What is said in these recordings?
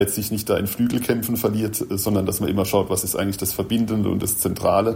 jetzt sich nicht da in Flügelkämpfen verliert, sondern dass man immer schaut, was ist eigentlich das Verbindende und das Zentrale.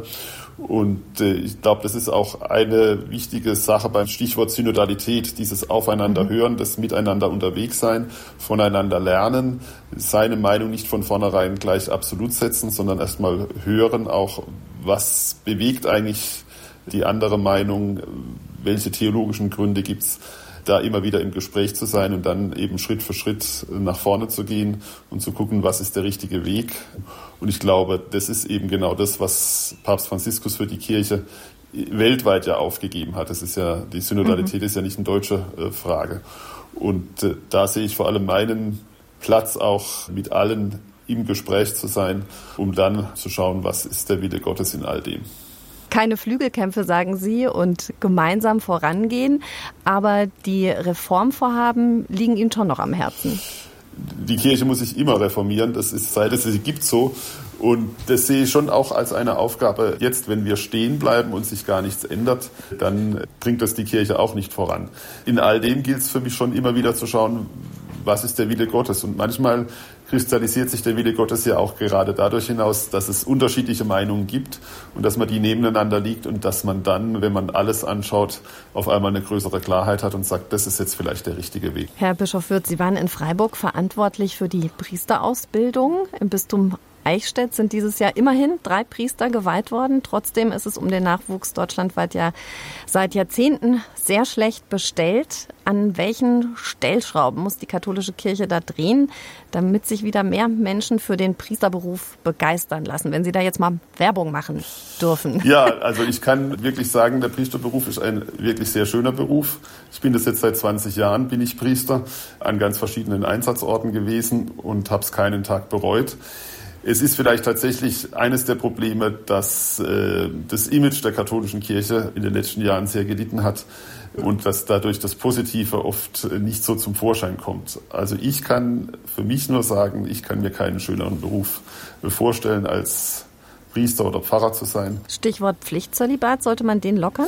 Und ich glaube, das ist auch eine wichtige Sache beim Stichwort Synodalität, dieses Aufeinander-Hören, das Miteinander unterwegs sein, voneinander lernen, seine Meinung nicht von vornherein gleich absolut setzen, sondern erstmal hören auch, was bewegt eigentlich die andere Meinung, welche theologischen Gründe gibt's, da immer wieder im Gespräch zu sein und dann eben Schritt für Schritt nach vorne zu gehen und zu gucken, was ist der richtige Weg. Und ich glaube, das ist eben genau das, was Papst Franziskus für die Kirche weltweit ja aufgegeben hat. Das ist ja, die Synodalität ist ja nicht eine deutsche Frage. Und da sehe ich vor allem meinen Platz auch mit allen im Gespräch zu sein, um dann zu schauen, was ist der Wille Gottes in all dem. Keine Flügelkämpfe, sagen Sie, und gemeinsam vorangehen. Aber die Reformvorhaben liegen Ihnen schon noch am Herzen. Die Kirche muss sich immer reformieren. Das ist, seit es sie gibt, so. Und das sehe ich schon auch als eine Aufgabe. Jetzt, wenn wir stehen bleiben und sich gar nichts ändert, dann bringt das die Kirche auch nicht voran. In all dem gilt es für mich schon immer wieder zu schauen, was ist der Wille Gottes? Und manchmal kristallisiert sich der Wille Gottes ja auch gerade dadurch hinaus, dass es unterschiedliche Meinungen gibt und dass man die nebeneinander liegt und dass man dann, wenn man alles anschaut, auf einmal eine größere Klarheit hat und sagt, das ist jetzt vielleicht der richtige Weg. Herr Bischof Würz, Sie waren in Freiburg verantwortlich für die Priesterausbildung. Im Bistum Eichstätt sind dieses Jahr immerhin 3 Priester geweiht worden. Trotzdem ist es um den Nachwuchs deutschlandweit ja seit Jahrzehnten sehr schlecht bestellt. An welchen Stellschrauben muss die katholische Kirche da drehen, damit sich wieder mehr Menschen für den Priesterberuf begeistern lassen, wenn Sie da jetzt mal Werbung machen dürfen? Ja, also ich kann wirklich sagen, der Priesterberuf ist ein wirklich sehr schöner Beruf. Ich bin das jetzt seit 20 Jahren, bin ich Priester, an ganz verschiedenen Einsatzorten gewesen und habe es keinen Tag bereut. Es ist vielleicht tatsächlich eines der Probleme, dass das Image der katholischen Kirche in den letzten Jahren sehr gelitten hat und dass dadurch das Positive oft nicht so zum Vorschein kommt. Also ich kann für mich nur sagen, ich kann mir keinen schöneren Beruf vorstellen, als Priester oder Pfarrer zu sein. Stichwort Pflichtzölibat, sollte man den lockern?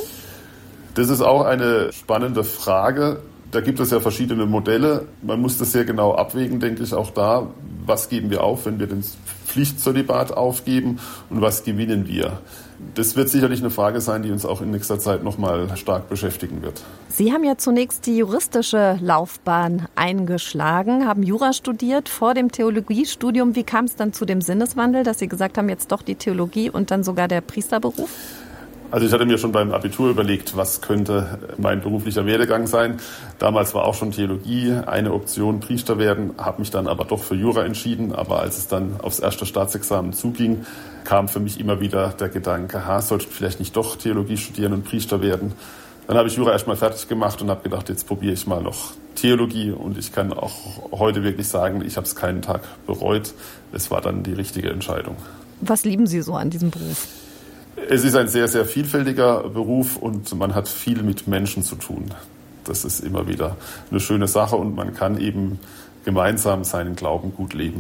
Das ist auch eine spannende Frage. Da gibt es ja verschiedene Modelle. Man muss das sehr genau abwägen, denke ich, auch da. Was geben wir auf, wenn wir den Pflichtzölibat aufgeben und was gewinnen wir? Das wird sicherlich eine Frage sein, die uns auch in nächster Zeit noch mal stark beschäftigen wird. Sie haben ja zunächst die juristische Laufbahn eingeschlagen, haben Jura studiert vor dem Theologiestudium. Wie kam es dann zu dem Sinneswandel, dass Sie gesagt haben, jetzt doch die Theologie und dann sogar der Priesterberuf? Also ich hatte mir schon beim Abitur überlegt, was könnte mein beruflicher Werdegang sein. Damals war auch schon Theologie eine Option, Priester werden, habe mich dann aber doch für Jura entschieden. Aber als es dann aufs erste Staatsexamen zuging, kam für mich immer wieder der Gedanke, sollte ich vielleicht nicht doch Theologie studieren und Priester werden. Dann habe ich Jura erstmal fertig gemacht und habe gedacht, jetzt probiere ich mal noch Theologie. Und ich kann auch heute wirklich sagen, ich habe es keinen Tag bereut. Es war dann die richtige Entscheidung. Was lieben Sie so an diesem Beruf? Es ist ein sehr, sehr vielfältiger Beruf und man hat viel mit Menschen zu tun. Das ist immer wieder eine schöne Sache und man kann eben gemeinsam seinen Glauben gut leben.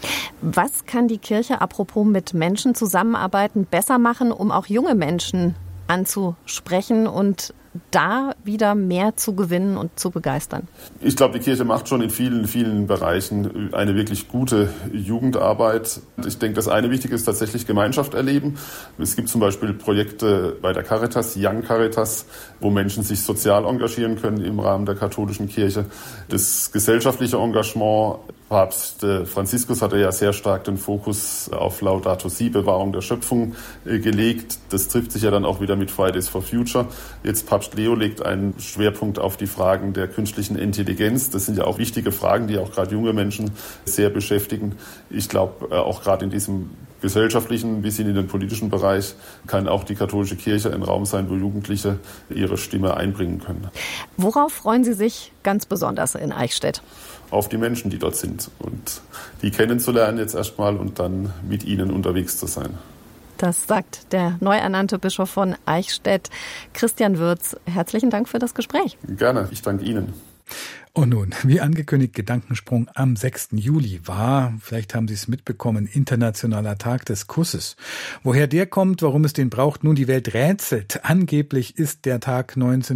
Was kann die Kirche, apropos mit Menschen zusammenarbeiten, besser machen, um auch junge Menschen anzusprechen und da wieder mehr zu gewinnen und zu begeistern? Ich glaube, die Kirche macht schon in vielen, vielen Bereichen eine wirklich gute Jugendarbeit. Ich denke, das eine Wichtige ist tatsächlich Gemeinschaft erleben. Es gibt zum Beispiel Projekte bei der Caritas, Young Caritas, wo Menschen sich sozial engagieren können im Rahmen der katholischen Kirche. Das gesellschaftliche Engagement, Papst Franziskus hatte ja sehr stark den Fokus auf Laudato Si, Bewahrung der Schöpfung, gelegt. Das trifft sich ja dann auch wieder mit Fridays for Future. Jetzt Papst Leo legt einen Schwerpunkt auf die Fragen der künstlichen Intelligenz. Das sind ja auch wichtige Fragen, die auch gerade junge Menschen sehr beschäftigen. Ich glaube, auch gerade in diesem gesellschaftlichen, bis hin in den politischen Bereich kann auch die katholische Kirche ein Raum sein, wo Jugendliche ihre Stimme einbringen können. Worauf freuen Sie sich ganz besonders in Eichstätt? Auf die Menschen, die dort sind und die kennenzulernen jetzt erstmal und dann mit ihnen unterwegs zu sein. Das sagt der neu ernannte Bischof von Eichstätt, Christian Würz. Herzlichen Dank für das Gespräch. Gerne, ich danke Ihnen. Und nun, wie angekündigt, Gedankensprung am 6. Juli war, vielleicht haben Sie es mitbekommen, Internationaler Tag des Kusses. Woher der kommt, warum es den braucht, nun die Welt rätselt. Angeblich ist der Tag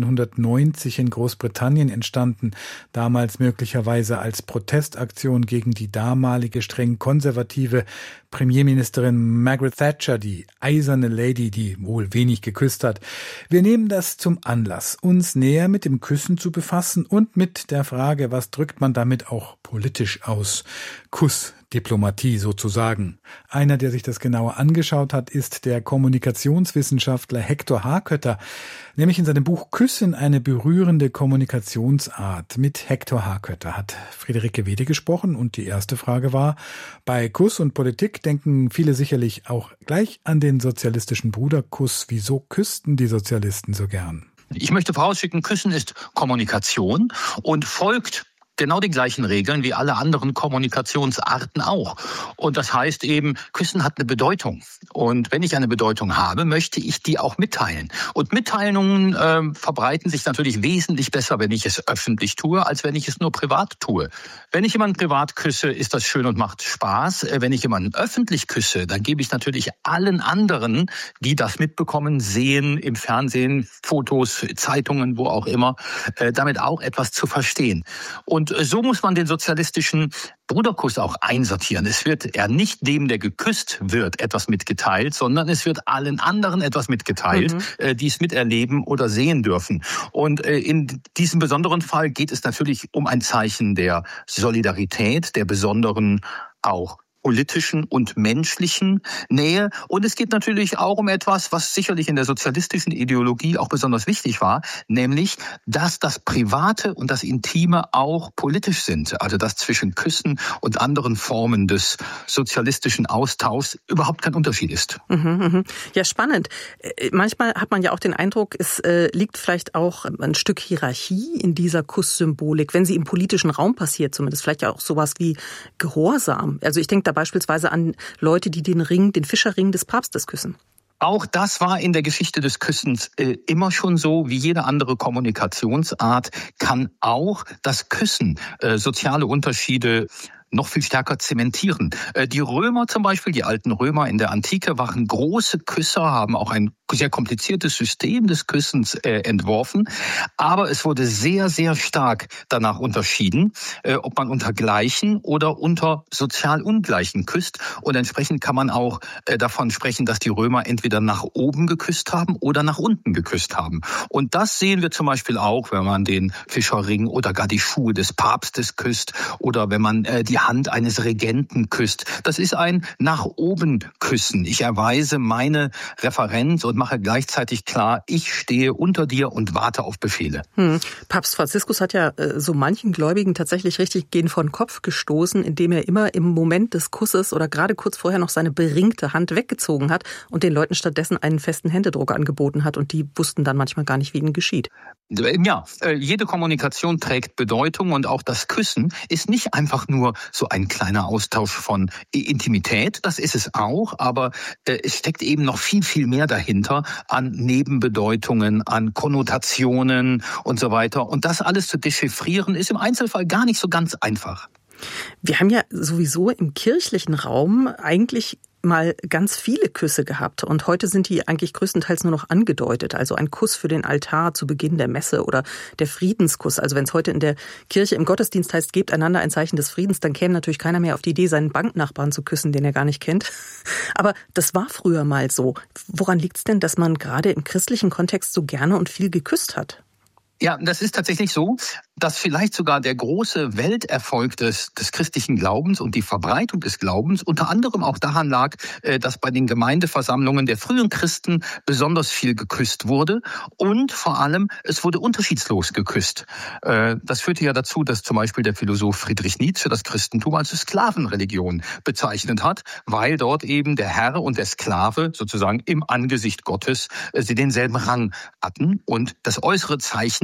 1990 in Großbritannien entstanden, damals möglicherweise als Protestaktion gegen die damalige streng konservative Premierministerin Margaret Thatcher, die eiserne Lady, die wohl wenig geküsst hat. Wir nehmen das zum Anlass, uns näher mit dem Küssen zu befassen und mit der Frage, was drückt man damit auch politisch aus? Kussdiplomatie sozusagen. Einer, der sich das genauer angeschaut hat, ist der Kommunikationswissenschaftler Hector Harkötter, nämlich in seinem Buch Küssen, eine berührende Kommunikationsart. Mit Hector Harkötter hat Friederike Wede gesprochen und die erste Frage war, bei Kuss und Politik denken viele sicherlich auch gleich an den sozialistischen Bruderkuss. Wieso küssten die Sozialisten so gern? Ich möchte vorausschicken, Küssen ist Kommunikation und folgt genau die gleichen Regeln wie alle anderen Kommunikationsarten auch. Und das heißt eben, Küssen hat eine Bedeutung. Und wenn ich eine Bedeutung habe, möchte ich die auch mitteilen. Und Mitteilungen verbreiten sich natürlich wesentlich besser, wenn ich es öffentlich tue, als wenn ich es nur privat tue. Wenn ich jemanden privat küsse, ist das schön und macht Spaß. Wenn ich jemanden öffentlich küsse, dann gebe ich natürlich allen anderen, die das mitbekommen, sehen, im Fernsehen, Fotos, Zeitungen, wo auch immer, damit auch etwas zu verstehen. Und so muss man den sozialistischen Bruderkuss auch einsortieren. Es wird nicht dem, der geküsst wird, etwas mitgeteilt, sondern es wird allen anderen etwas mitgeteilt, die es miterleben oder sehen dürfen. Und in diesem besonderen Fall geht es natürlich um ein Zeichen der Solidarität, der besonderen auch politischen und menschlichen Nähe. Und es geht natürlich auch um etwas, was sicherlich in der sozialistischen Ideologie auch besonders wichtig war, nämlich, dass das Private und das Intime auch politisch sind. Also dass zwischen Küssen und anderen Formen des sozialistischen Austauschs überhaupt kein Unterschied ist. Ja, spannend. Manchmal hat man ja auch den Eindruck, es liegt vielleicht auch ein Stück Hierarchie in dieser Kusssymbolik, wenn sie im politischen Raum passiert, zumindest vielleicht ja auch sowas wie Gehorsam. Also ich denke da beispielsweise an Leute, die den Fischerring des Papstes küssen. Auch das war in der Geschichte des Küssens immer schon so, wie jede andere Kommunikationsart kann auch das Küssen soziale Unterschiede noch viel stärker zementieren. Die Römer zum Beispiel, die alten Römer in der Antike waren große Küsser, haben auch ein sehr kompliziertes System des Küssens entworfen. Aber es wurde sehr, sehr stark danach unterschieden, ob man unter Gleichen oder unter sozial Ungleichen küsst. Und entsprechend kann man auch davon sprechen, dass die Römer entweder nach oben geküsst haben oder nach unten geküsst haben. Und das sehen wir zum Beispiel auch, wenn man den Fischerring oder gar die Schuhe des Papstes küsst oder wenn man die Hand eines Regenten küsst. Das ist ein nach oben küssen. Ich erweise meine Referenz und mache gleichzeitig klar, ich stehe unter dir und warte auf Befehle. Papst Franziskus hat ja so manchen Gläubigen tatsächlich richtig gehen vor den Kopf gestoßen, indem er immer im Moment des Kusses oder gerade kurz vorher noch seine beringte Hand weggezogen hat und den Leuten stattdessen einen festen Händedruck angeboten hat und die wussten dann manchmal gar nicht, wie ihnen geschieht. Ja, jede Kommunikation trägt Bedeutung und auch das Küssen ist nicht einfach nur so ein kleiner Austausch von Intimität, das ist es auch, aber es steckt eben noch viel, viel mehr dahinter an Nebenbedeutungen, an Konnotationen und so weiter. Und das alles zu dechiffrieren, ist im Einzelfall gar nicht so ganz einfach. Wir haben ja sowieso im kirchlichen Raum eigentlich mal ganz viele Küsse gehabt und heute sind die eigentlich größtenteils nur noch angedeutet. Also ein Kuss für den Altar zu Beginn der Messe oder der Friedenskuss. Also wenn es heute in der Kirche im Gottesdienst heißt, gebt einander ein Zeichen des Friedens, dann käme natürlich keiner mehr auf die Idee, seinen Banknachbarn zu küssen, den er gar nicht kennt. Aber das war früher mal so. Woran liegt es denn, dass man gerade im christlichen Kontext so gerne und viel geküsst hat? Ja, das ist tatsächlich so, dass vielleicht sogar der große Welterfolg des christlichen Glaubens und die Verbreitung des Glaubens unter anderem auch daran lag, dass bei den Gemeindeversammlungen der frühen Christen besonders viel geküsst wurde und vor allem es wurde unterschiedslos geküsst. Das führte ja dazu, dass zum Beispiel der Philosoph Friedrich Nietzsche das Christentum als Sklavenreligion bezeichnet hat, weil dort eben der Herr und der Sklave sozusagen im Angesicht Gottes sie denselben Rang hatten und das äußere Zeichen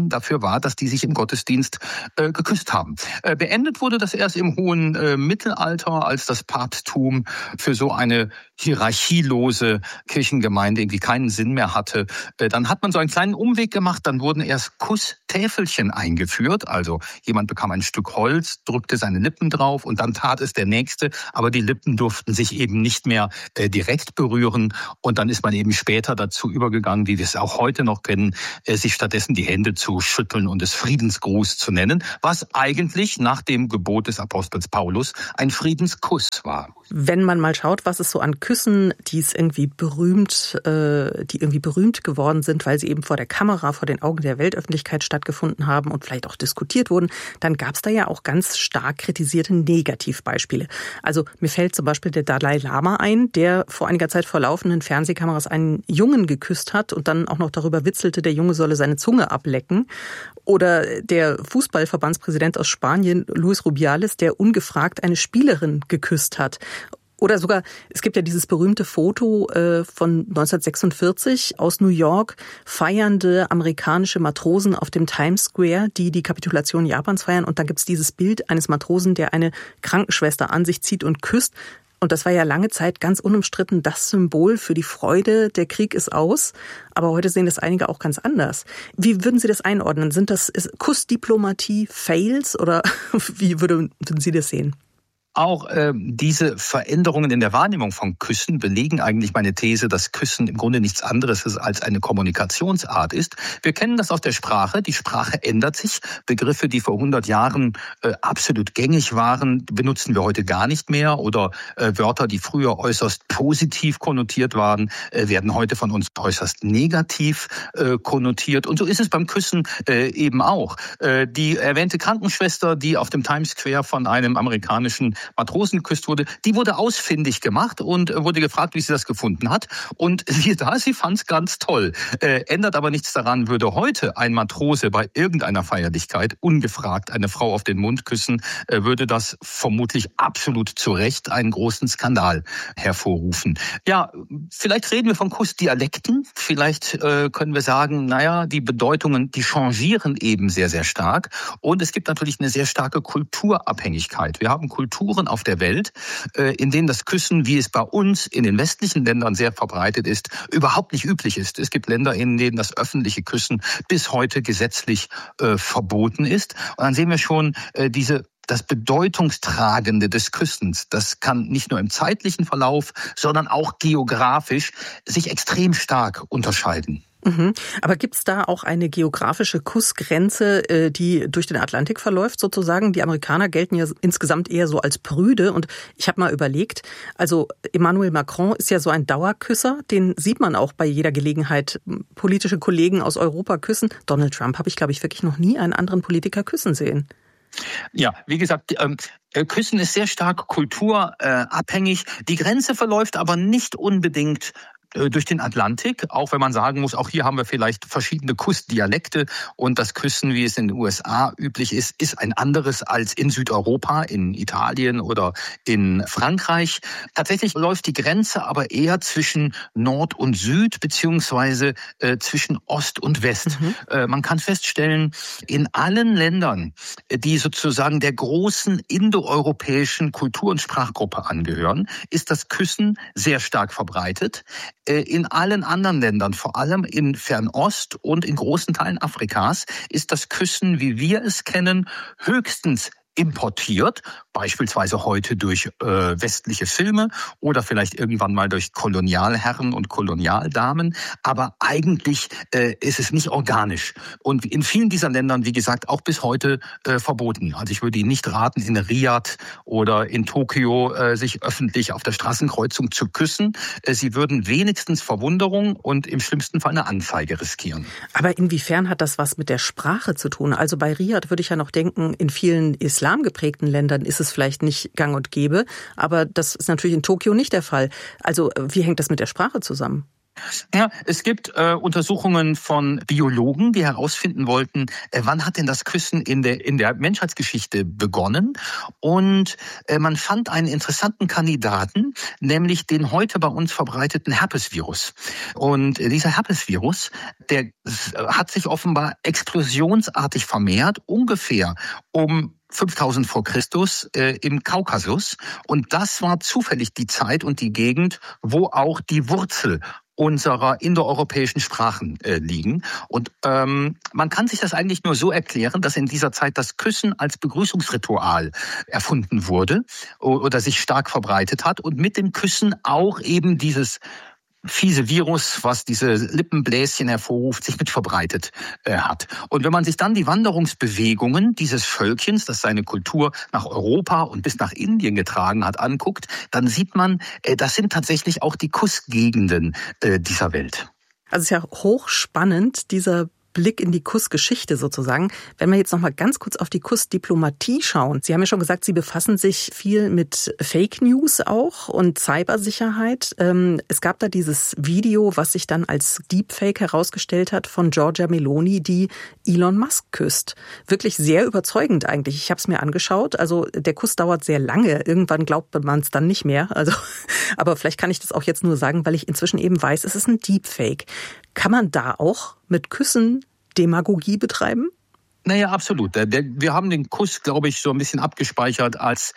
Zeichen dafür war, dass die sich im Gottesdienst geküsst haben. Beendet wurde das erst im hohen Mittelalter, als das Papsttum für so eine hierarchielose Kirchengemeinde irgendwie keinen Sinn mehr hatte. Dann hat man so einen kleinen Umweg gemacht, dann wurden erst Kusstäfelchen eingeführt, also jemand bekam ein Stück Holz, drückte seine Lippen drauf und dann tat es der Nächste, aber die Lippen durften sich eben nicht mehr direkt berühren und dann ist man eben später dazu übergegangen, wie wir es auch heute noch kennen, sich stattdessen die Hände zu schütteln und es Friedensgruß zu nennen, was eigentlich nach dem Gebot des Apostels Paulus ein Friedenskuss war. Wenn man mal schaut, was es so an Küssen, die irgendwie berühmt geworden sind, weil sie eben vor der Kamera, vor den Augen der Weltöffentlichkeit stattgefunden haben und vielleicht auch diskutiert wurden, dann gab es da ja auch ganz stark kritisierte Negativbeispiele. Also mir fällt zum Beispiel der Dalai Lama ein, der vor einiger Zeit vor laufenden Fernsehkameras einen Jungen geküsst hat und dann auch noch darüber witzelte, der Junge solle seine Zunge ablecken. Oder der Fußballverbandspräsident aus Spanien, Luis Rubiales, der ungefragt eine Spielerin geküsst hat. Oder sogar, es gibt ja dieses berühmte Foto von 1946 aus New York, feiernde amerikanische Matrosen auf dem Times Square, die Kapitulation Japans feiern. Und da gibt's dieses Bild eines Matrosen, der eine Krankenschwester an sich zieht und küsst. Und das war ja lange Zeit ganz unumstritten das Symbol für die Freude, der Krieg ist aus. Aber heute sehen das einige auch ganz anders. Wie würden Sie das einordnen? Sind das Kussdiplomatie Fails oder wie würden Sie das sehen? Auch diese Veränderungen in der Wahrnehmung von Küssen belegen eigentlich meine These, dass Küssen im Grunde nichts anderes ist als eine Kommunikationsart ist. Wir kennen das aus der Sprache. Die Sprache ändert sich. Begriffe, die vor 100 Jahren absolut gängig waren, benutzen wir heute gar nicht mehr. Oder Wörter, die früher äußerst positiv konnotiert waren, werden heute von uns äußerst negativ konnotiert. Und so ist es beim Küssen eben auch. Die erwähnte Krankenschwester, die auf dem Times Square von einem amerikanischen Matrosen geküsst wurde, die wurde ausfindig gemacht und wurde gefragt, wie sie das gefunden hat. Und siehe da, sie fand es ganz toll. Ändert aber nichts daran, würde heute ein Matrose bei irgendeiner Feierlichkeit ungefragt eine Frau auf den Mund küssen, würde das vermutlich absolut zu Recht einen großen Skandal hervorrufen. Ja, vielleicht reden wir von Kussdialekten. Vielleicht können wir sagen, naja, die Bedeutungen, die changieren eben sehr, sehr stark. Und es gibt natürlich eine sehr starke Kulturabhängigkeit. Wir haben Kulturen auf der Welt, in denen das Küssen, wie es bei uns in den westlichen Ländern sehr verbreitet ist, überhaupt nicht üblich ist. Es gibt Länder, in denen das öffentliche Küssen bis heute gesetzlich verboten ist. Und dann sehen wir schon das Bedeutungstragende des Küssens. Das kann nicht nur im zeitlichen Verlauf, sondern auch geografisch sich extrem stark unterscheiden. Aber gibt's da auch eine geografische Kussgrenze, die durch den Atlantik verläuft sozusagen? Die Amerikaner gelten ja insgesamt eher so als prüde und ich habe mal überlegt, also Emmanuel Macron ist ja so ein Dauerküsser, den sieht man auch bei jeder Gelegenheit. Politische Kollegen aus Europa küssen. Donald Trump habe ich, glaube ich, wirklich noch nie einen anderen Politiker küssen sehen. Ja, wie gesagt, Küssen ist sehr stark kulturabhängig. Die Grenze verläuft aber nicht unbedingt durch den Atlantik, auch wenn man sagen muss, auch hier haben wir vielleicht verschiedene Kussdialekte und das Küssen, wie es in den USA üblich ist, ist ein anderes als in Südeuropa, in Italien oder in Frankreich. Tatsächlich läuft die Grenze aber eher zwischen Nord und Süd beziehungsweise zwischen Ost und West. Man kann feststellen, in allen Ländern, die sozusagen der großen indoeuropäischen Kultur- und Sprachgruppe angehören, ist das Küssen sehr stark verbreitet. In allen anderen Ländern, vor allem in Fernost und in großen Teilen Afrikas, ist das Küssen, wie wir es kennen, höchstens importiert, beispielsweise heute durch westliche Filme oder vielleicht irgendwann mal durch Kolonialherren und Kolonialdamen. Aber eigentlich ist es nicht organisch. Und in vielen dieser Ländern, wie gesagt, auch bis heute verboten. Also ich würde Ihnen nicht raten, in Riyadh oder in Tokio sich öffentlich auf der Straßenkreuzung zu küssen. Sie würden wenigstens Verwunderung und im schlimmsten Fall eine Anzeige riskieren. Aber inwiefern hat das was mit der Sprache zu tun? Also bei Riyadh würde ich ja noch denken, in vielen islamgeprägten Ländern ist es vielleicht nicht gang und gäbe, aber das ist natürlich in Tokio nicht der Fall. Also wie hängt das mit der Sprache zusammen? Ja, es gibt Untersuchungen von Biologen, die herausfinden wollten, wann hat denn das Küssen in der Menschheitsgeschichte begonnen? Und man fand einen interessanten Kandidaten, nämlich den heute bei uns verbreiteten Herpesvirus. Und dieser Herpesvirus, der hat sich offenbar explosionsartig vermehrt, ungefähr um 5000 vor Christus im Kaukasus. Und das war zufällig die Zeit und die Gegend, wo auch die Wurzel unserer indoeuropäischen Sprachen liegen. Und man kann sich das eigentlich nur so erklären, dass in dieser Zeit das Küssen als Begrüßungsritual erfunden wurde oder sich stark verbreitet hat und mit dem Küssen auch eben dieses fiese Virus, was diese Lippenbläschen hervorruft, sich mit verbreitet hat. Und wenn man sich dann die Wanderungsbewegungen dieses Völkchens, das seine Kultur nach Europa und bis nach Indien getragen hat, anguckt, dann sieht man, das sind tatsächlich auch die Kussgegenden dieser Welt. Also es ist ja hochspannend, dieser Blick in die Kussgeschichte sozusagen. Wenn wir jetzt noch mal ganz kurz auf die Kussdiplomatie schauen. Sie haben ja schon gesagt, Sie befassen sich viel mit Fake News auch und Cybersicherheit. Es gab da dieses Video, was sich dann als Deepfake herausgestellt hat von Giorgia Meloni, die Elon Musk küsst. Wirklich sehr überzeugend eigentlich. Ich habe es mir angeschaut. Also der Kuss dauert sehr lange. Irgendwann glaubt man es dann nicht mehr. Also, aber vielleicht kann ich das auch jetzt nur sagen, weil ich inzwischen eben weiß, es ist ein Deepfake. Kann man da auch mit Küssen Demagogie betreiben? Naja, absolut. Wir haben den Kuss, glaube ich, so ein bisschen abgespeichert als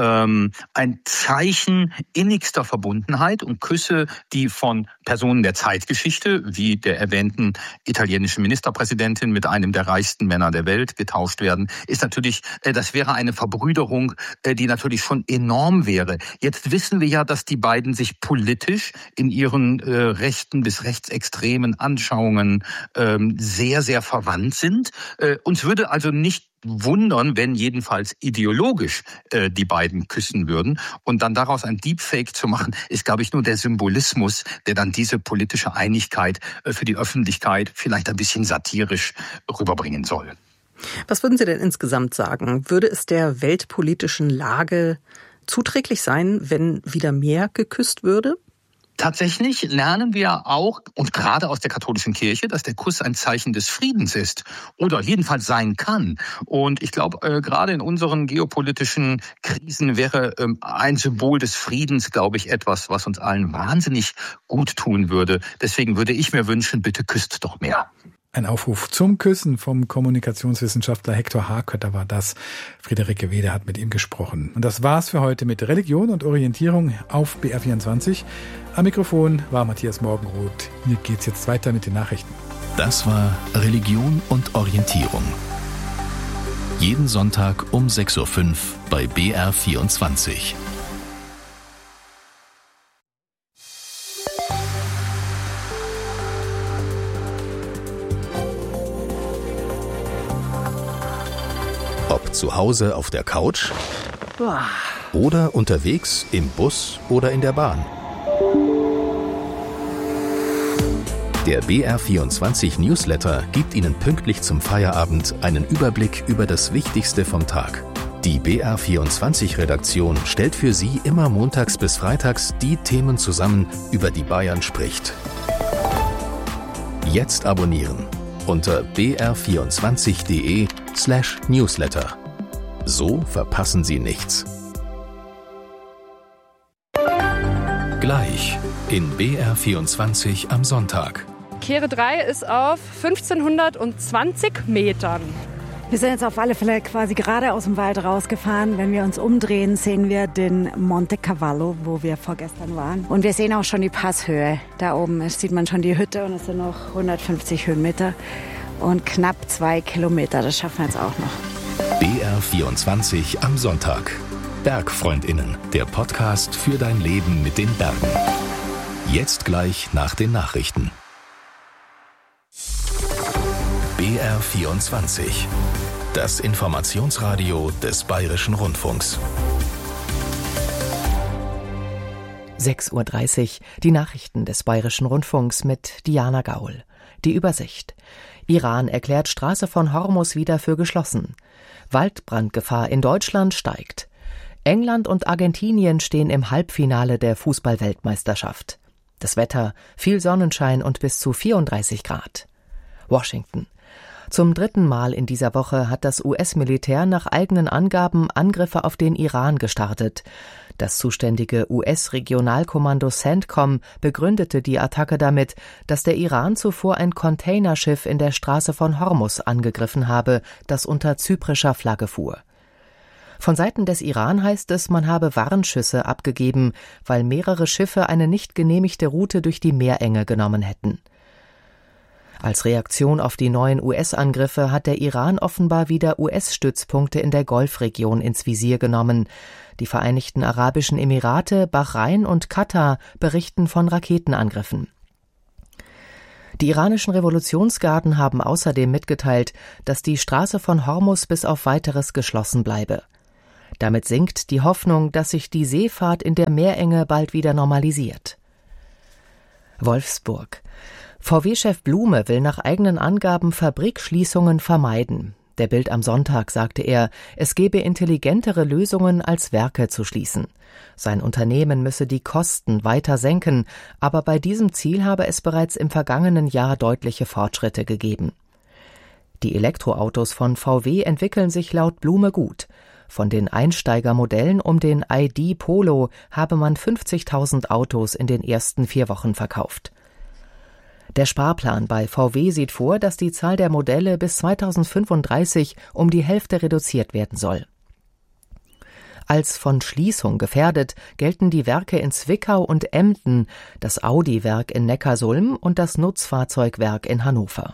ein Zeichen innigster Verbundenheit, und Küsse, die von Personen der Zeitgeschichte, wie der erwähnten italienischen Ministerpräsidentin mit einem der reichsten Männer der Welt, getauscht werden, ist natürlich, das wäre eine Verbrüderung, die natürlich schon enorm wäre. Jetzt wissen wir ja, dass die beiden sich politisch in ihren rechten bis rechtsextremen Anschauungen sehr, sehr verwandt sind. Uns würde also nicht wundern, wenn jedenfalls ideologisch die beiden küssen würden. Und dann daraus ein Deepfake zu machen, ist, glaube ich, nur der Symbolismus, der dann diese politische Einigkeit für die Öffentlichkeit vielleicht ein bisschen satirisch rüberbringen soll. Was würden Sie denn insgesamt sagen? Würde es der weltpolitischen Lage zuträglich sein, wenn wieder mehr geküsst würde? Tatsächlich lernen wir auch, und gerade aus der katholischen Kirche, dass der Kuss ein Zeichen des Friedens ist oder jedenfalls sein kann. Und ich glaube, gerade in unseren geopolitischen Krisen wäre ein Symbol des Friedens, glaube ich, etwas, was uns allen wahnsinnig gut tun würde. Deswegen würde ich mir wünschen, bitte küsst doch mehr. Ein Aufruf zum Küssen vom Kommunikationswissenschaftler Hector Hakötter war das. Friederike Wede hat mit ihm gesprochen. Und das war's für heute mit Religion und Orientierung auf BR24. Am Mikrofon war Matthias Morgenroth. Hier geht's jetzt weiter mit den Nachrichten. Das war Religion und Orientierung. Jeden Sonntag um 6.05 Uhr bei BR24. Ob zu Hause auf der Couch oder unterwegs im Bus oder in der Bahn. Der BR24 Newsletter gibt Ihnen pünktlich zum Feierabend einen Überblick über das Wichtigste vom Tag. Die BR24-Redaktion stellt für Sie immer montags bis freitags die Themen zusammen, über die Bayern spricht. Jetzt abonnieren unter br24.de/Newsletter. So verpassen Sie nichts. Gleich in BR24 am Sonntag. Kehre 3 ist auf 1520 Metern. Wir sind jetzt auf alle Fälle quasi gerade aus dem Wald rausgefahren. Wenn wir uns umdrehen, sehen wir den Monte Cavallo, wo wir vorgestern waren. Und wir sehen auch schon die Passhöhe. Da oben sieht man schon die Hütte und es sind noch 150 Höhenmeter und knapp 2 Kilometer. Das schaffen wir jetzt auch noch. BR24 am Sonntag. BergfreundInnen, der Podcast für dein Leben mit den Bergen. Jetzt gleich nach den Nachrichten. BR24, das Informationsradio des Bayerischen Rundfunks. 6.30 Uhr, die Nachrichten des Bayerischen Rundfunks mit Diana Gaul. Die Übersicht. Iran erklärt Straße von Hormuz wieder für geschlossen. Waldbrandgefahr in Deutschland steigt. England und Argentinien stehen im Halbfinale der Fußball-Weltmeisterschaft. Das Wetter, viel Sonnenschein und bis zu 34 Grad. Washington. Zum 3. Mal in dieser Woche hat das US-Militär nach eigenen Angaben Angriffe auf den Iran gestartet. Das zuständige US-Regionalkommando CENTCOM begründete die Attacke damit, dass der Iran zuvor ein Containerschiff in der Straße von Hormuz angegriffen habe, das unter zyprischer Flagge fuhr. Von Seiten des Iran heißt es, man habe Warnschüsse abgegeben, weil mehrere Schiffe eine nicht genehmigte Route durch die Meerenge genommen hätten. Als Reaktion auf die neuen US-Angriffe hat der Iran offenbar wieder US-Stützpunkte in der Golfregion ins Visier genommen. Die Vereinigten Arabischen Emirate, Bahrain und Katar berichten von Raketenangriffen. Die iranischen Revolutionsgarden haben außerdem mitgeteilt, dass die Straße von Hormuz bis auf Weiteres geschlossen bleibe. Damit sinkt die Hoffnung, dass sich die Seefahrt in der Meerenge bald wieder normalisiert. Wolfsburg. VW-Chef Blume will nach eigenen Angaben Fabrikschließungen vermeiden. Der Bild am Sonntag sagte er, es gebe intelligentere Lösungen, als Werke zu schließen. Sein Unternehmen müsse die Kosten weiter senken, aber bei diesem Ziel habe es bereits im vergangenen Jahr deutliche Fortschritte gegeben. Die Elektroautos von VW entwickeln sich laut Blume gut. Von den Einsteigermodellen um den ID Polo habe man 50.000 Autos in den ersten 4 Wochen verkauft. Der Sparplan bei VW sieht vor, dass die Zahl der Modelle bis 2035 um die Hälfte reduziert werden soll. Als von Schließung gefährdet gelten die Werke in Zwickau und Emden, das Audi-Werk in Neckarsulm und das Nutzfahrzeugwerk in Hannover.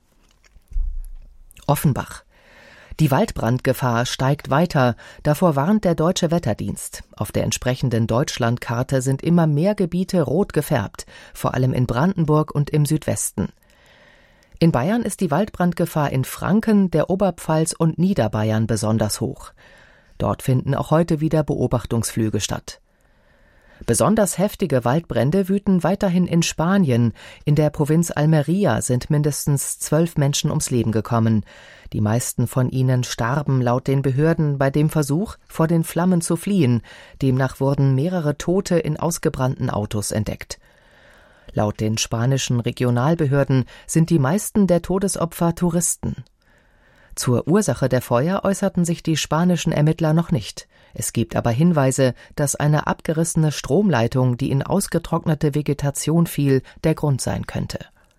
Offenbach. Die Waldbrandgefahr steigt weiter, davor warnt der Deutsche Wetterdienst. Auf der entsprechenden Deutschlandkarte sind immer mehr Gebiete rot gefärbt, vor allem in Brandenburg und im Südwesten. In Bayern ist die Waldbrandgefahr in Franken, der Oberpfalz und Niederbayern besonders hoch. Dort finden auch heute wieder Beobachtungsflüge statt. Besonders heftige Waldbrände wüten weiterhin in Spanien. In der Provinz Almería sind mindestens 12 Menschen ums Leben gekommen. Die meisten von ihnen starben laut den Behörden bei dem Versuch, vor den Flammen zu fliehen. Demnach wurden mehrere Tote in ausgebrannten Autos entdeckt. Laut den spanischen Regionalbehörden sind die meisten der Todesopfer Touristen. Zur Ursache der Feuer äußerten sich die spanischen Ermittler noch nicht. Es gibt aber Hinweise, dass eine abgerissene Stromleitung, die in ausgetrocknete Vegetation fiel, der Grund sein könnte.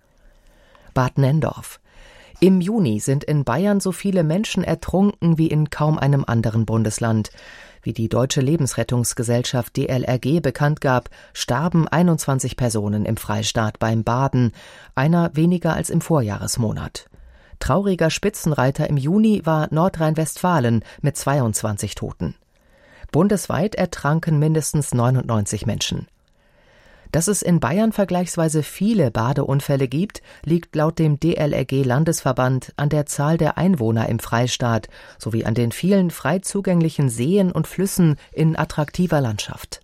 Bad Nenndorf. Im Juni sind in Bayern so viele Menschen ertrunken wie in kaum einem anderen Bundesland. Wie die Deutsche Lebensrettungsgesellschaft DLRG bekannt gab, starben 21 Personen im Freistaat beim Baden, einer weniger als im Vorjahresmonat. Trauriger Spitzenreiter im Juni war Nordrhein-Westfalen mit 22 Toten. Bundesweit ertranken mindestens 99 Menschen. Dass es in Bayern vergleichsweise viele Badeunfälle gibt, liegt laut dem DLRG-Landesverband an der Zahl der Einwohner im Freistaat sowie an den vielen frei zugänglichen Seen und Flüssen in attraktiver Landschaft.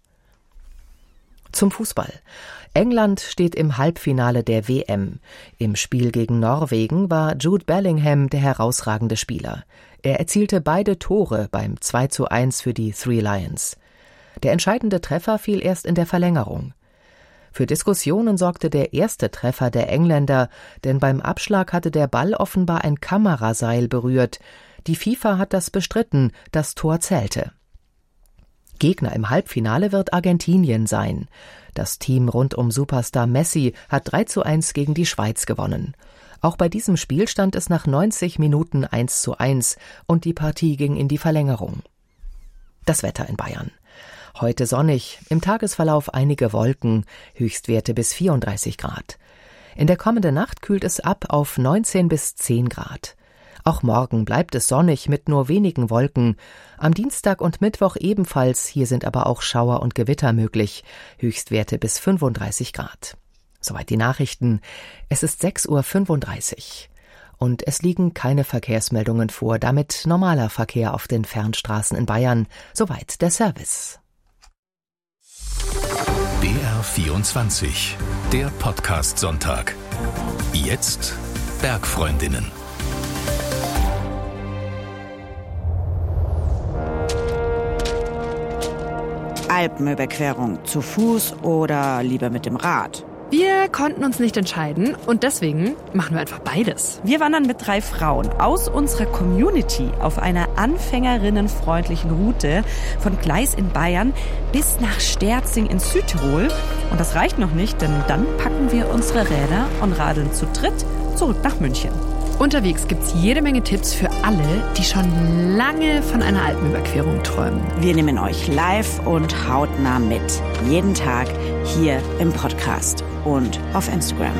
Zum Fußball. England steht im Halbfinale der WM. Im Spiel gegen Norwegen war Jude Bellingham der herausragende Spieler. Er erzielte beide Tore beim 2:1 für die Three Lions. Der entscheidende Treffer fiel erst in der Verlängerung. Für Diskussionen sorgte der erste Treffer der Engländer, denn beim Abschlag hatte der Ball offenbar ein Kameraseil berührt. Die FIFA hat das bestritten, das Tor zählte. Gegner im Halbfinale wird Argentinien sein. Das Team rund um Superstar Messi hat 3:1 gegen die Schweiz gewonnen. Auch bei diesem Spiel stand es nach 90 Minuten 1:1 und die Partie ging in die Verlängerung. Das Wetter in Bayern. Heute sonnig, im Tagesverlauf einige Wolken, Höchstwerte bis 34 Grad. In der kommenden Nacht kühlt es ab auf 19 bis 10 Grad. Auch morgen bleibt es sonnig mit nur wenigen Wolken. Am Dienstag und Mittwoch ebenfalls, hier sind aber auch Schauer und Gewitter möglich. Höchstwerte bis 35 Grad. Soweit die Nachrichten. Es ist 6:35 Uhr. Und es liegen keine Verkehrsmeldungen vor, damit normaler Verkehr auf den Fernstraßen in Bayern. Soweit der Service. BR24, der Podcast-Sonntag. Jetzt Bergfreundinnen. Alpenüberquerung zu Fuß oder lieber mit dem Rad? Wir konnten uns nicht entscheiden und deswegen machen wir einfach beides. Wir wandern mit 3 Frauen aus unserer Community auf einer anfängerinnenfreundlichen Route von Gleis in Bayern bis nach Sterzing in Südtirol. Und das reicht noch nicht, denn dann packen wir unsere Räder und radeln zu dritt zurück nach München. Unterwegs gibt's jede Menge Tipps für alle, die schon lange von einer Alpenüberquerung träumen. Wir nehmen euch live und hautnah mit. Jeden Tag hier im Podcast und auf Instagram.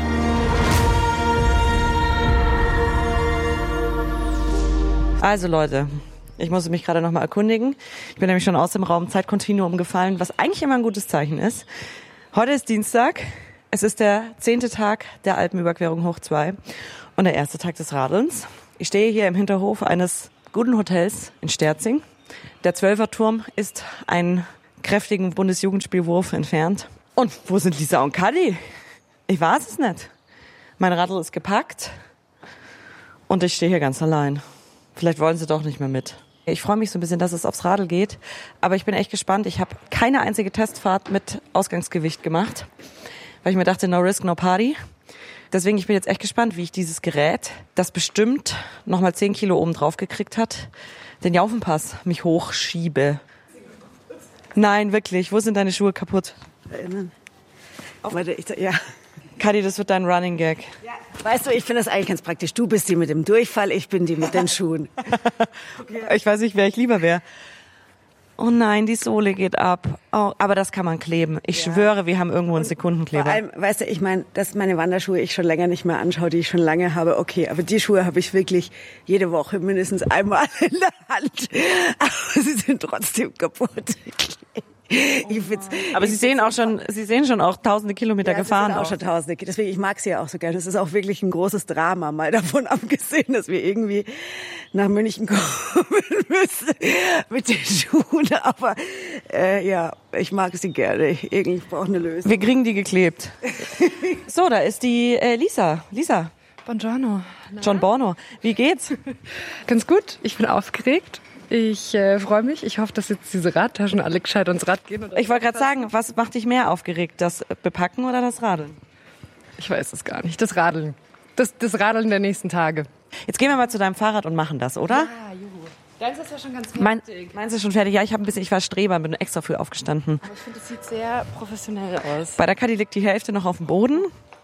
Also Leute, ich musste mich gerade noch mal erkundigen. Ich bin nämlich schon aus dem Raum Zeitkontinuum gefallen, was eigentlich immer ein gutes Zeichen ist. Heute ist Dienstag. Es ist der 10. Tag der Alpenüberquerung hoch 2 und der erste Tag des Radelns. Ich stehe hier im Hinterhof eines guten Hotels in Sterzing. Der 12er-Turm ist einen kräftigen Bundesjugendspielwurf entfernt. Und wo sind Lisa und Kadi? Ich weiß es nicht. Mein Radl ist gepackt und ich stehe hier ganz allein. Vielleicht wollen sie doch nicht mehr mit. Ich freue mich so ein bisschen, dass es aufs Radl geht, aber ich bin echt gespannt. Ich habe keine einzige Testfahrt mit Ausgangsgewicht gemacht, weil ich mir dachte, no risk, no party. Deswegen, ich bin jetzt echt gespannt, wie ich dieses Gerät, das bestimmt nochmal 10 Kilo oben drauf gekriegt hat, den Jaufenpass mich hochschiebe. Nein, wirklich. Wo sind deine Schuhe kaputt? Warte, ja. Kadi, das wird dein Running Gag. Ja. Weißt du, ich finde das eigentlich ganz praktisch. Du bist die mit dem Durchfall, ich bin die mit den Schuhen. Okay. Ich weiß nicht, wer ich lieber wäre. Oh nein, die Sohle geht ab. Oh, aber das kann man kleben. Ich schwöre, wir haben irgendwo einen Sekundenkleber. Vor allem, weißt du, ich meine, dass meine Wanderschuhe ich schon länger nicht mehr anschaue, die ich schon lange habe. Okay, aber die Schuhe habe ich wirklich jede Woche mindestens einmal in der Hand. Aber sie sind trotzdem kaputt. Aber Sie sehen schon auch tausende Kilometer gefahren. Sie sind auch schon tausende. Deswegen, ich mag sie ja auch so gerne. Das ist auch wirklich ein großes Drama, mal davon abgesehen, dass wir irgendwie nach München kommen müssen mit den Schuhen. Aber ja, ich mag sie gerne. Ich brauche eine Lösung. Wir kriegen die geklebt. So, da ist die Lisa. Lisa. Buongiorno. John Borno. Wie geht's? Ganz gut. Ich bin aufgeregt. Ich freue mich. Ich hoffe, dass jetzt diese Radtaschen alle gescheit ins Rad gehen. Ich wollte gerade sagen, was macht dich mehr aufgeregt? Das Bepacken oder das Radeln? Ich weiß es gar nicht. Das Radeln. Das Radeln der nächsten Tage. Jetzt gehen wir mal zu deinem Fahrrad und machen das, oder? Ja, juhu. Deins ist ja schon ganz fertig. Meins ist schon fertig. Ja, ich war Streber, bin extra früh aufgestanden. Aber ich finde, das sieht sehr professionell aus. Bei der Kadi liegt die Hälfte noch auf dem Boden.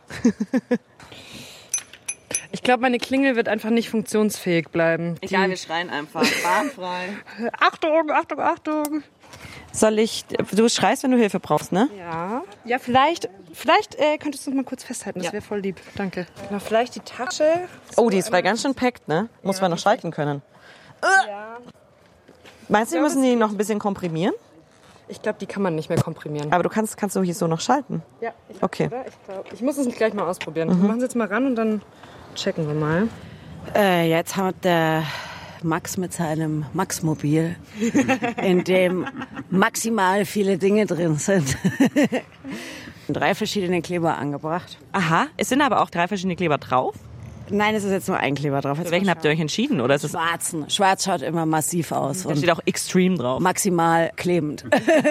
Ich glaube, meine Klingel wird einfach nicht funktionsfähig bleiben. Egal, wir schreien einfach. Bahnfrei. Achtung, Achtung, Achtung. Du schreist, wenn du Hilfe brauchst, ne? Ja. Ja, vielleicht könntest du uns mal kurz festhalten. Das wäre voll lieb. Danke. Genau, vielleicht die Tasche. Oh, die ist zwar ganz schön packt, ne? Muss man noch schalten können. Ja. Meinst du, wir müssen die noch ein bisschen komprimieren? Ich glaube, die kann man nicht mehr komprimieren. Aber du kannst du hier so noch schalten? Ja. Okay. Ich muss es gleich mal ausprobieren. Wir machen es jetzt mal ran und dann checken wir mal. Jetzt hat der Max mit seinem Max-Mobil, in dem maximal viele Dinge drin sind, 3 verschiedene Kleber angebracht. Aha, es sind aber auch 3 verschiedene Kleber drauf? Nein, es ist jetzt nur ein Kleber drauf. Für welchen habt ihr euch entschieden? Oder ist es Schwarzen. Schwarz schaut immer massiv aus. Da steht auch Extreme drauf. Maximal klebend.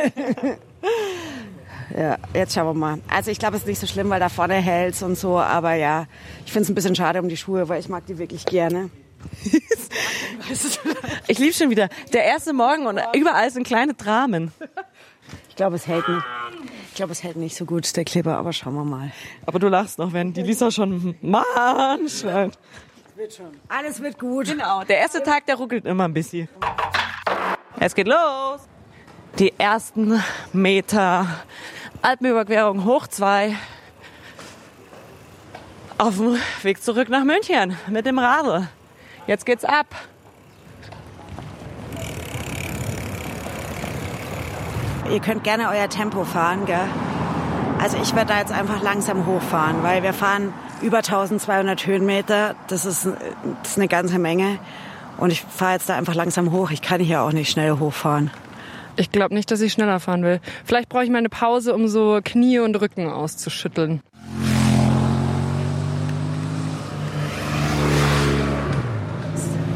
Ja, jetzt schauen wir mal. Also ich glaube, es ist nicht so schlimm, weil da vorne hält's und so. Aber ja, ich finde es ein bisschen schade um die Schuhe, weil ich mag die wirklich gerne. Ich liebe schon wieder. Der erste Morgen und überall sind kleine Dramen. Ich glaube, es hält nicht so gut, der Kleber, aber schauen wir mal. Aber du lachst noch, wenn die Lisa schon Mann schreit. Wird schon. Alles wird gut. Genau, der erste Tag, der ruckelt immer ein bisschen. Es geht los. Die ersten Meter Alpenüberquerung hoch 2 auf dem Weg zurück nach München mit dem Radl. Jetzt geht's ab. Ihr könnt gerne euer Tempo fahren, gell? Also ich werde da jetzt einfach langsam hochfahren, weil wir fahren über 1200 Höhenmeter. Das ist eine ganze Menge. Und ich fahre jetzt da einfach langsam hoch. Ich kann hier auch nicht schnell hochfahren. Ich glaube nicht, dass ich schneller fahren will. Vielleicht brauche ich mal eine Pause, um so Knie und Rücken auszuschütteln.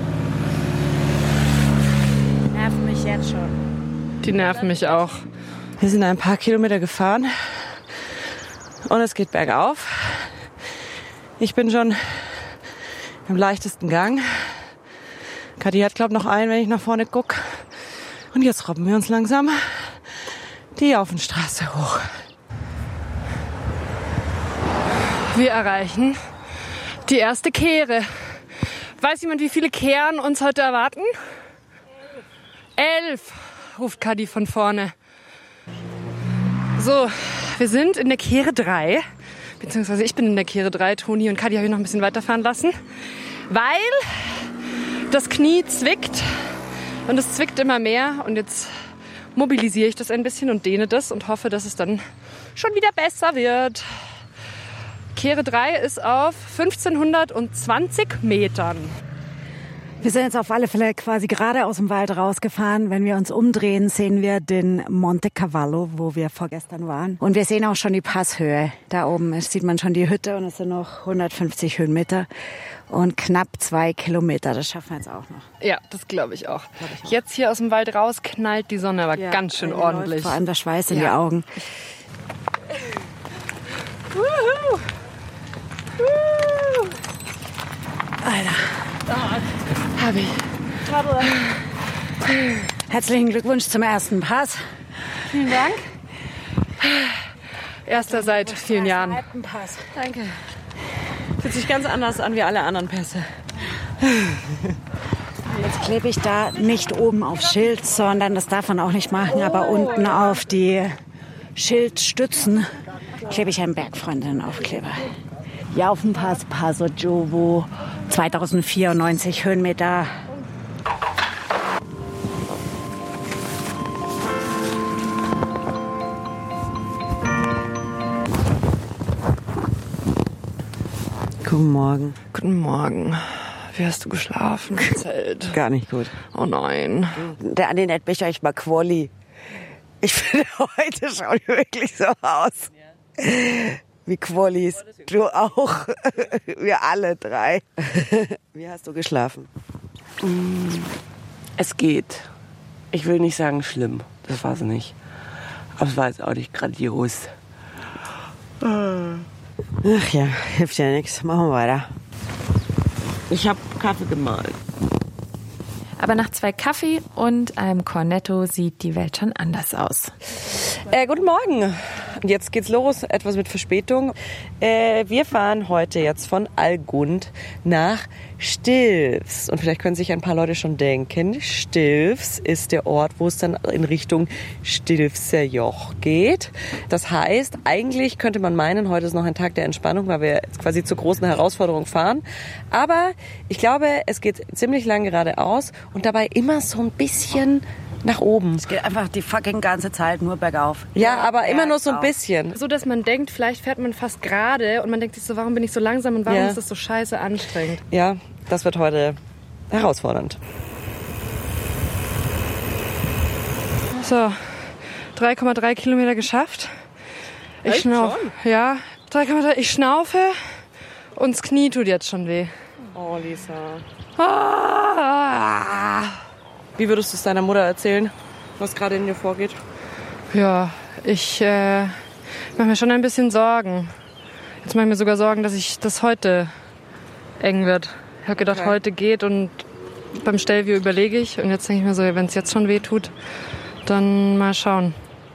Die nerven mich jetzt schon. Die nerven mich auch. Wir sind ein paar Kilometer gefahren und es geht bergauf. Ich bin schon im leichtesten Gang. Kathi hat, glaube ich, noch einen, wenn ich nach vorne gucke. Und jetzt robben wir uns langsam die Jaufenstraße hoch. Wir erreichen die erste Kehre. Weiß jemand, wie viele Kehren uns heute erwarten? 11, ruft Kathi von vorne. So, wir sind in der Kehre 3. Beziehungsweise ich bin in der Kehre 3. Toni und Kathi habe ich noch ein bisschen weiterfahren lassen. Weil das Knie zwickt. Und es zwickt immer mehr. Und jetzt mobilisiere ich das ein bisschen und dehne das und hoffe, dass es dann schon wieder besser wird. Kehre 3 ist auf 1520 Metern. Wir sind jetzt auf alle Fälle quasi gerade aus dem Wald rausgefahren. Wenn wir uns umdrehen, sehen wir den Monte Cavallo, wo wir vorgestern waren. Und wir sehen auch schon die Passhöhe. Da oben sieht man schon die Hütte und es sind noch 150 Höhenmeter und knapp 2 Kilometer. Das schaffen wir jetzt auch noch. Ja, das glaube ich auch. Jetzt hier aus dem Wald raus knallt die Sonne aber ganz schön ordentlich. Vor allem der Schweiß in die Augen. Alter, hab ich. Herzlichen Glückwunsch zum ersten Pass. Vielen Dank. Erster seit vielen Jahren. Pass. Danke. Fühlt sich ganz anders an wie alle anderen Pässe. Jetzt klebe ich da nicht oben auf Schild, sondern das darf man auch nicht machen, aber unten auf die Schildstützen klebe ich einen Bergfreundinnen-Aufkleber. Jaufenpass Passo Giovo, 2094 Höhenmeter. Guten Morgen. Guten Morgen. Wie hast du geschlafen im Zelt? Gar nicht gut. Oh nein. Der Andi nennt mich euch mal Quolli. Ich finde, heute schauen wir wirklich so aus. Wie Quollis. Du auch. Wir alle drei. Wie hast du geschlafen? Es geht. Ich will nicht sagen schlimm. Das war es nicht. Aber es war jetzt auch nicht grandios. Ach ja, hilft ja nichts. Machen wir weiter. Ich habe Kaffee gemahlen. Aber nach 2 Kaffee und einem Cornetto sieht die Welt schon anders aus. Guten Morgen. Jetzt geht's los, etwas mit Verspätung. Wir fahren heute jetzt von Allgund nach Stilfs. Und vielleicht können sich ein paar Leute schon denken, Stilfs ist der Ort, wo es dann in Richtung Stilfser Joch geht. Das heißt, eigentlich könnte man meinen, heute ist noch ein Tag der Entspannung, weil wir jetzt quasi zur großen Herausforderung fahren. Aber ich glaube, es geht ziemlich lang geradeaus und dabei immer so ein bisschen nach oben. Es geht einfach die fucking ganze Zeit nur bergauf. Ja, aber immer nur so ein bisschen. So, dass man denkt, vielleicht fährt man fast gerade und man denkt sich so, warum bin ich so langsam und warum ist das so scheiße anstrengend? Ja, das wird heute herausfordernd. So, 3,3 Kilometer geschafft. Ich schnaufe. Ja, 3,3. Ich schnaufe und das Knie tut jetzt schon weh. Oh, Lisa. Ah. Wie würdest du es deiner Mutter erzählen, was gerade in dir vorgeht? Ja, ich mache mir schon ein bisschen Sorgen. Jetzt mache ich mir sogar Sorgen, dass das heute eng wird. Ich habe gedacht, heute geht und beim Stellview überlege ich. Und jetzt denke ich mir so, wenn es jetzt schon weh tut, dann mal schauen.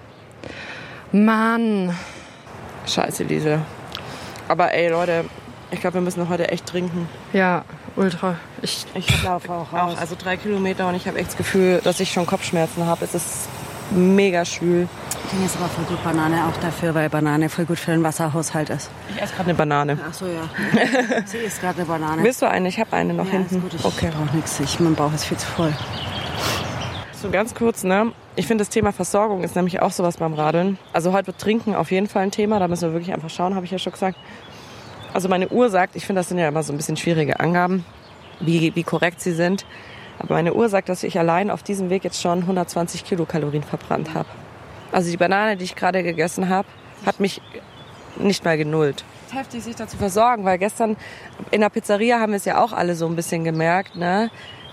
Mann. Scheiße, Lise. Aber ey, Leute, ich glaube, wir müssen heute echt trinken. Ja, ultra. Ich laufe auch raus. Also 3 Kilometer und ich habe echt das Gefühl, dass ich schon Kopfschmerzen habe. Es ist mega schwül. Die ist aber voll gut Banane auch dafür, weil Banane voll gut für den Wasserhaushalt ist. Ich esse gerade eine Banane. Ach so, ja. Sie isst gerade eine Banane. Willst du eine? Ich habe eine noch hinten. Ist gut. Ich brauche nichts. Mein Bauch ist viel zu voll. So ganz kurz, ne? Ich finde, das Thema Versorgung ist nämlich auch sowas beim Radeln. Also heute wird Trinken auf jeden Fall ein Thema. Da müssen wir wirklich einfach schauen, habe ich ja schon gesagt. Also meine Uhr sagt, ich finde, das sind ja immer so ein bisschen schwierige Angaben, wie korrekt sie sind. Aber meine Uhr sagt, dass ich allein auf diesem Weg jetzt schon 120 Kilokalorien verbrannt habe. Also die Banane, die ich gerade gegessen habe, hat mich nicht mal genullt. Es ist heftig, sich da zu versorgen, weil gestern in der Pizzeria haben wir es ja auch alle so ein bisschen gemerkt, ne?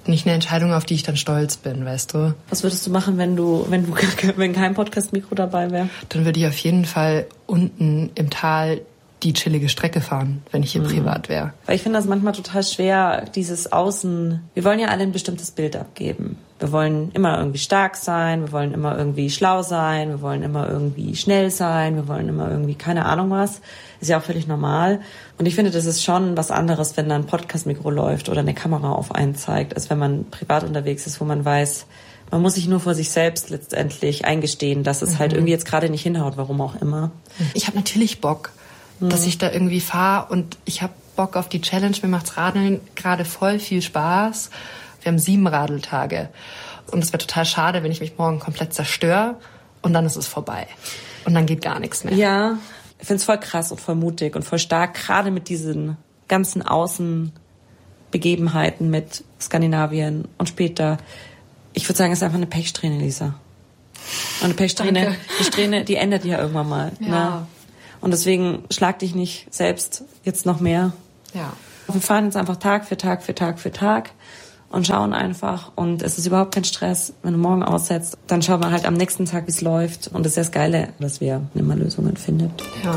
nicht eine Entscheidung, auf die ich dann stolz bin, weißt du. Was würdest du machen, wenn kein Podcast-Mikro dabei wäre? Dann würde ich auf jeden Fall unten im Tal die chillige Strecke fahren, wenn ich hier privat wäre. Weil ich finde das manchmal total schwer, dieses Außen. Wir wollen ja alle ein bestimmtes Bild abgeben. Wir wollen immer irgendwie stark sein, wir wollen immer irgendwie schlau sein, wir wollen immer irgendwie schnell sein, wir wollen immer irgendwie keine Ahnung was. Ist ja auch völlig normal. Und ich finde, das ist schon was anderes, wenn da ein Podcast-Mikro läuft oder eine Kamera auf einen zeigt, als wenn man privat unterwegs ist, wo man weiß, man muss sich nur vor sich selbst letztendlich eingestehen, dass es halt irgendwie jetzt gerade nicht hinhaut, warum auch immer. Ich habe natürlich Bock, dass ich da irgendwie fahre und ich habe Bock auf die Challenge. Mir macht's Radeln gerade voll viel Spaß. Wir haben 7 Radeltage und es wäre total schade, wenn ich mich morgen komplett zerstöre und dann ist es vorbei und dann geht gar nichts mehr. Ja, ich finde es voll krass und voll mutig und voll stark, gerade mit diesen ganzen Außenbegebenheiten mit Skandinavien und später. Ich würde sagen, es ist einfach eine Pechsträhne, Lisa. Und eine Pechsträhne, die Strähne, die endet ja irgendwann mal. Ja. Ne? Und deswegen schlag dich nicht selbst jetzt noch mehr. Ja. Wir fahren jetzt einfach Tag für Tag für Tag für Tag und schauen einfach. Und es ist überhaupt kein Stress. Wenn du morgen aussetzt, dann schauen wir halt am nächsten Tag, wie es läuft. Und das ist ja das Geile, dass wir immer Lösungen finden. Ja.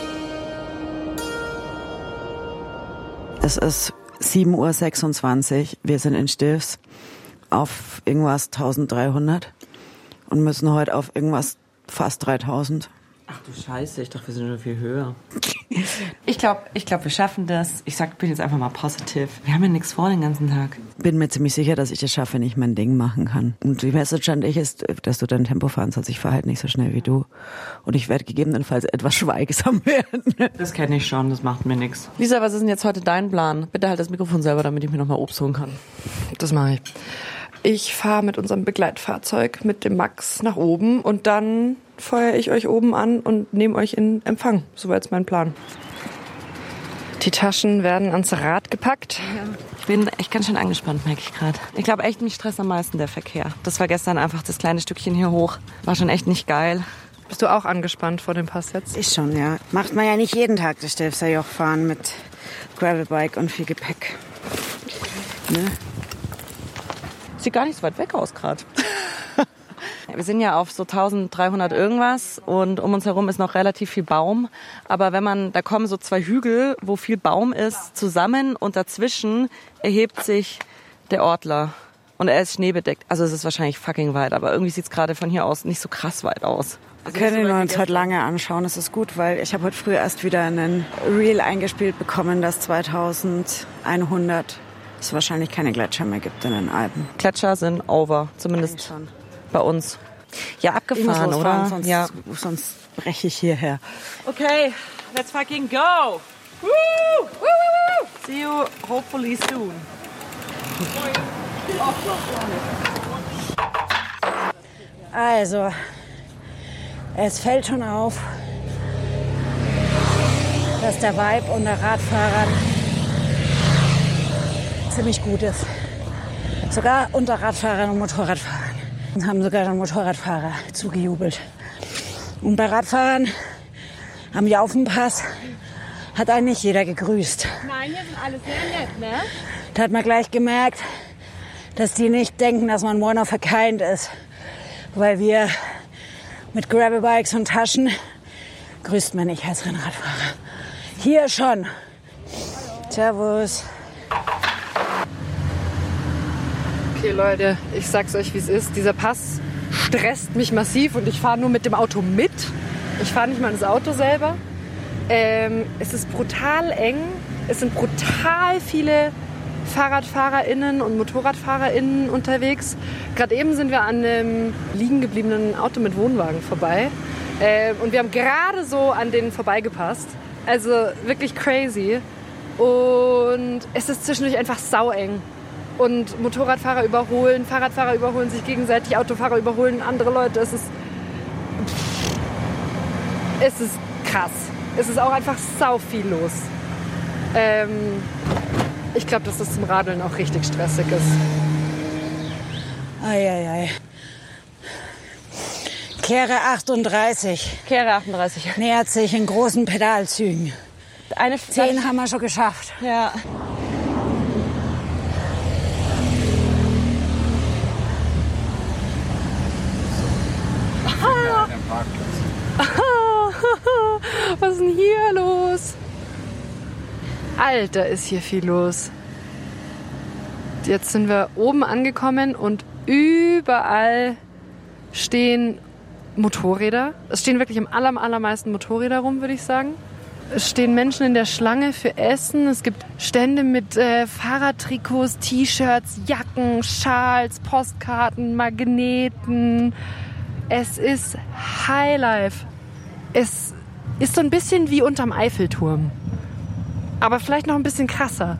Es ist 7:26 Uhr. Wir sind in Stilfs auf irgendwas 1300 und müssen heute auf irgendwas fast 3000. Ach du Scheiße, ich dachte, wir sind schon viel höher. Ich glaube, wir schaffen das. Ich bin jetzt einfach mal positiv. Wir haben ja nichts vor den ganzen Tag. Bin mir ziemlich sicher, dass ich das schaffe, wenn ich mein Ding machen kann. Und die Message an dich ist, dass du dein Tempo fahren sollst. Ich fahre halt nicht so schnell wie du. Und ich werde gegebenenfalls etwas schweigsam werden. Das kenne ich schon, das macht mir nichts. Lisa, was ist denn jetzt heute dein Plan? Bitte halt das Mikrofon selber, damit ich mir nochmal Obst holen kann. Das mache ich. Ich fahre mit unserem Begleitfahrzeug mit dem Max nach oben und dann feuere ich euch oben an und nehme euch in Empfang. Soweit ist mein Plan. Die Taschen werden ans Rad gepackt. Ja. Ich bin echt ganz schön angespannt, merke ich gerade. Ich glaube echt, mich stresst am meisten der Verkehr. Das war gestern einfach das kleine Stückchen hier hoch. War schon echt nicht geil. Bist du auch angespannt vor dem Pass jetzt? Ich schon, ja. Macht man ja nicht jeden Tag das Stilfser Joch fahren mit Gravelbike und viel Gepäck. Ne? Sieht gar nicht so weit weg aus gerade. Wir sind ja auf so 1300 irgendwas und um uns herum ist noch relativ viel Baum. Aber da kommen so 2 Hügel, wo viel Baum ist, zusammen und dazwischen erhebt sich der Ortler. Und er ist schneebedeckt. Also es ist wahrscheinlich fucking weit, aber irgendwie sieht es gerade von hier aus nicht so krass weit aus. Wir können uns heute lange anschauen. Das ist gut, weil ich habe heute früh erst wieder einen Reel eingespielt bekommen, dass 2100 es wahrscheinlich keine Gletscher mehr gibt in den Alpen. Gletscher sind over, zumindest bei uns. Ja, abgefahren, oder? Sonst breche ich hierher. Okay, let's fucking go! Woo! Woo, woo, woo. See you hopefully soon. Also, es fällt schon auf, dass der Vibe unter Radfahrern ziemlich gut ist. Sogar unter Radfahrern und Motorradfahrern. Haben sogar dann Motorradfahrer zugejubelt. Und bei Radfahrern am Jaufenpass hat eigentlich jeder gegrüßt. Nein, hier sind alle sehr nett, ne? Da hat man gleich gemerkt, dass die nicht denken, dass man one of a kind ist. Weil wir mit Gravelbikes und Taschen grüßt man nicht als Rennradfahrer. Hier schon. Servus. Okay, Leute, ich sag's euch, wie es ist. Dieser Pass stresst mich massiv und ich fahre nur mit dem Auto mit. Ich fahre nicht mal ins Auto selber. Es ist brutal eng. Es sind brutal viele FahrradfahrerInnen und MotorradfahrerInnen unterwegs. Gerade eben sind wir an einem liegen gebliebenen Auto mit Wohnwagen vorbei. Und wir haben gerade so an denen vorbeigepasst. Also wirklich crazy. Und es ist zwischendurch einfach saueng. Und Motorradfahrer überholen, Fahrradfahrer überholen sich gegenseitig, Autofahrer überholen andere Leute. Es ist krass. Es ist auch einfach sau viel los. Ich glaube, dass das zum Radeln auch richtig stressig ist. Eieiei. Kehre 38. Kehre 38. Nähert sich in großen Pedalzügen. 10 haben wir schon geschafft. Ja. Alter, ist hier viel los. Jetzt sind wir oben angekommen und überall stehen Motorräder. Es stehen wirklich am allermeisten Motorräder rum, würde ich sagen. Es stehen Menschen in der Schlange für Essen. Es gibt Stände mit Fahrradtrikots, T-Shirts, Jacken, Schals, Postkarten, Magneten. Es ist Highlife. Es ist so ein bisschen wie unterm Eiffelturm. Aber vielleicht noch ein bisschen krasser.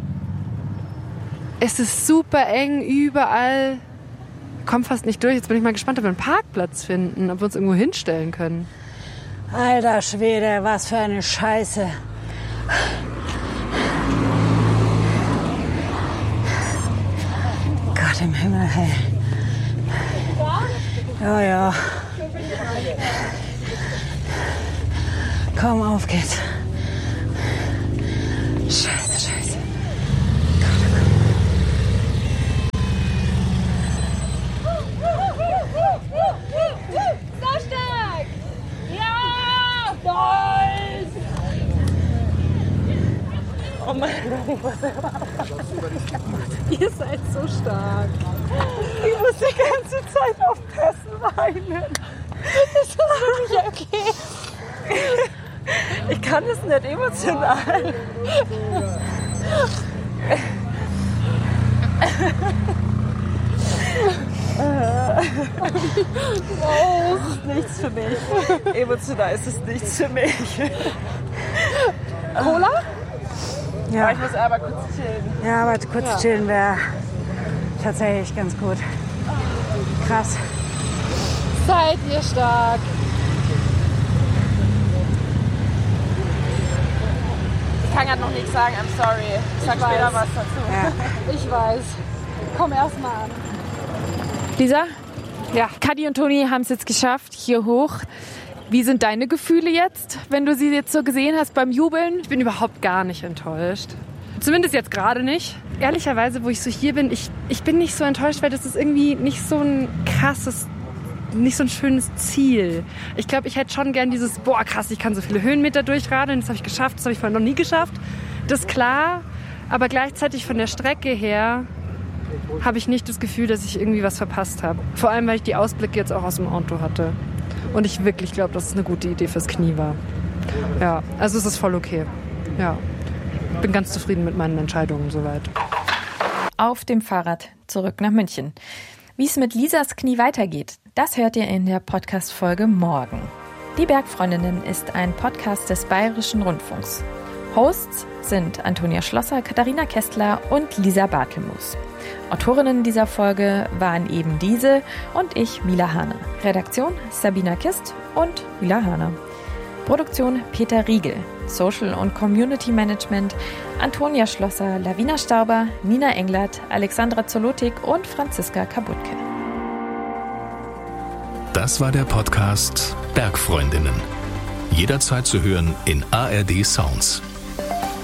Es ist super eng, überall. Kommt fast nicht durch. Jetzt bin ich mal gespannt, ob wir einen Parkplatz finden, ob wir uns irgendwo hinstellen können. Alter Schwede, was für eine Scheiße. Gott im Himmel, hey. Ja. Komm, auf geht's. Scheiße. Oh mein Gott, ihr seid so stark. Ich muss die ganze Zeit aufpassen, weinen. Das ist wirklich okay. Ich kann es nicht emotional. Oh, das ist nichts für mich. Emotional ist es nichts für mich. Cola? Ja. Aber ich muss aber kurz chillen. Ja, aber kurz chillen wäre tatsächlich ganz gut. Krass. Seid ihr stark. Ich kann gerade noch nichts sagen, I'm sorry. Ich sag später was dazu. Ja. Ich weiß. Komm erst mal an. Lisa? Ja. Kadi und Toni haben es jetzt geschafft, hier hoch. Wie sind deine Gefühle jetzt, wenn du sie jetzt so gesehen hast beim Jubeln? Ich bin überhaupt gar nicht enttäuscht. Zumindest jetzt gerade nicht. Ehrlicherweise, wo ich so hier bin, ich bin nicht so enttäuscht, weil das ist irgendwie nicht so ein krasses, nicht so ein schönes Ziel. Ich glaube, ich hätte schon gern dieses, boah krass, ich kann so viele Höhenmeter durchradeln, das habe ich geschafft, das habe ich vorher noch nie geschafft. Das ist klar, aber gleichzeitig von der Strecke her habe ich nicht das Gefühl, dass ich irgendwie was verpasst habe. Vor allem, weil ich die Ausblicke jetzt auch aus dem Auto hatte. Und ich wirklich glaube, dass es eine gute Idee fürs Knie war. Ja, also es ist voll okay. Ja, bin ganz zufrieden mit meinen Entscheidungen soweit. Auf dem Fahrrad zurück nach München. Wie es mit Lisas Knie weitergeht, das hört ihr in der Podcast-Folge morgen. Die Bergfreundinnen ist ein Podcast des Bayerischen Rundfunks. Hosts sind Antonia Schlosser, Katharina Kästler und Lisa Bartelmus. Autorinnen dieser Folge waren eben diese und ich, Mila Hahner. Redaktion Sabina Kist und Mila Hahner. Produktion Peter Riegel. Social und Community Management Antonia Schlosser, Lavina Stauber, Nina Englert, Alexandra Zolotik und Franziska Kabutke. Das war der Podcast Bergfreundinnen. Jederzeit zu hören in ARD Sounds.